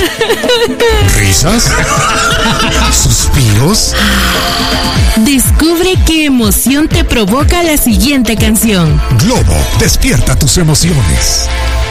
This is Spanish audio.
¿Risas? ¿Suspiros? Descubre qué emoción te provoca la siguiente canción. Globo, despierta tus emociones.